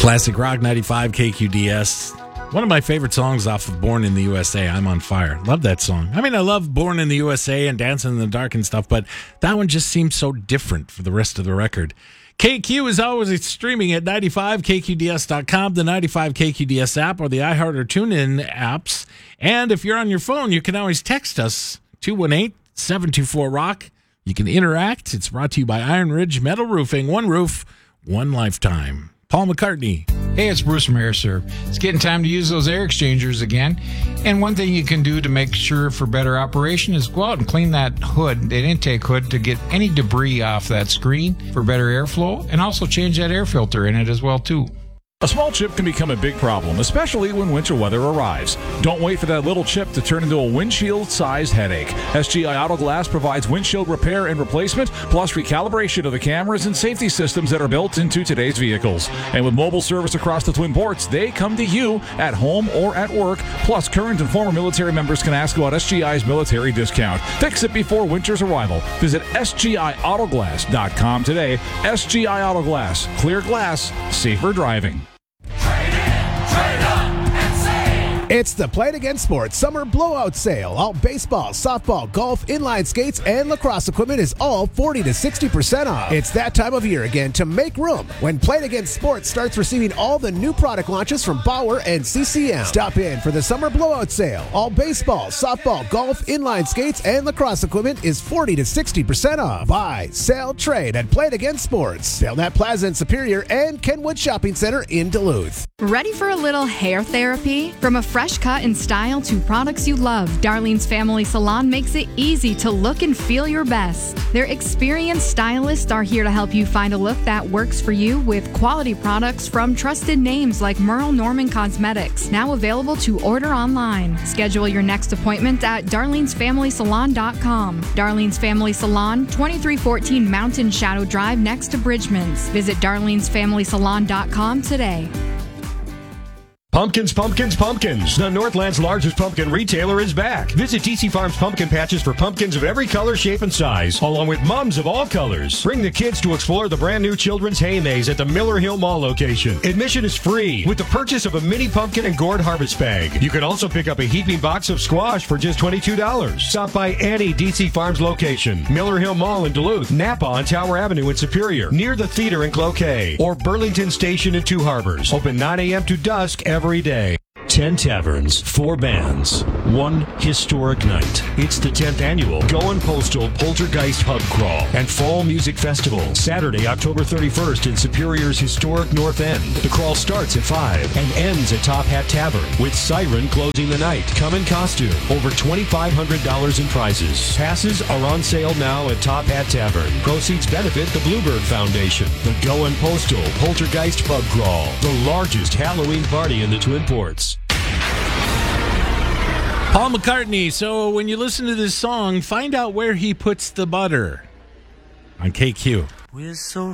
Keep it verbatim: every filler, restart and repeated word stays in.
Classic Rock ninety-five K Q D S. One of my favorite songs off of Born in the U S A, I'm on Fire. Love that song. I mean, I love Born in the U S A and Dancing in the Dark and stuff, but that one just seems so different for the rest of the record. K Q is always streaming at ninety-five K Q D S dot com, the ninety-five K Q D S app, or the iHeart or TuneIn apps. And if you're on your phone, you can always text us, two one eight, seven two four, rock. You can interact. It's brought to you by Iron Ridge Metal Roofing. One roof, one lifetime. Paul McCartney. Hey, it's Bruce from AirServe. It's getting time to use those air exchangers again. And one thing you can do to make sure for better operation is go out and clean that hood, that intake hood, to get any debris off that screen for better airflow, and also change that air filter in it as well, too. A small chip can become a big problem, especially when winter weather arrives. Don't wait for that little chip to turn into a windshield-sized headache. S G I Auto Glass provides windshield repair and replacement, plus recalibration of the cameras and safety systems that are built into today's vehicles. And with mobile service across the Twin Ports, they come to you at home or at work. Plus, current and former military members can ask about S G I's military discount. Fix it before winter's arrival. Visit S G I Auto Glass dot com today. S G I Auto Glass. Clear glass. Safer driving. It's the Play It Again Sports Summer Blowout Sale. All baseball, softball, golf, inline skates, and lacrosse equipment is all forty to sixty percent off. It's that time of year again to make room when Play It Again Sports starts receiving all the new product launches from Bauer and C C M. Stop in for the Summer Blowout Sale. All baseball, softball, golf, inline skates, and lacrosse equipment is forty to sixty percent off. Buy, sell, trade at Play It Again Sports. Belknap Plaza in Superior and Kenwood Shopping Center in Duluth. Ready for a little hair therapy? From a fresh cut and style to products you love, Darlene's Family Salon makes it easy to look and feel your best. Their experienced stylists are here to help you find a look that works for you with quality products from trusted names like Merle Norman Cosmetics, now available to order online. Schedule your next appointment at darlenes family salon dot com. Darlene's Family Salon, twenty-three fourteen Mountain Shadow Drive next to Bridgman's. Visit darlenes family salon dot com today. Pumpkins, pumpkins, pumpkins. The Northland's largest pumpkin retailer is back. Visit D C Farms Pumpkin Patches for pumpkins of every color, shape, and size, along with mums of all colors. Bring the kids to explore the brand new Children's Hay Maze at the Miller Hill Mall location. Admission is free with the purchase of a mini pumpkin and gourd harvest bag. You can also pick up a heaping box of squash for just twenty-two dollars. Stop by any D C Farms location. Miller Hill Mall in Duluth, Napa on Tower Avenue in Superior, near the theater in Cloquet, or Burlington Station in Two Harbors. Open nine a.m. to dusk every Every day. Ten taverns, four bands, one historic night. It's the tenth annual Goin' Postal Poltergeist Pub Crawl and Fall Music Festival, Saturday, October thirty-first in Superior's historic North End. The crawl starts at five and ends at Top Hat Tavern, with Siren closing the night. Come in costume. Over twenty-five hundred dollars in prizes. Passes are on sale now at Top Hat Tavern. Proceeds benefit the Bluebird Foundation. The Goin' Postal Poltergeist Pub Crawl, the largest Halloween party in the Twin Ports. Paul McCartney. So when you listen to this song, find out where he puts the butter on K Q. We're so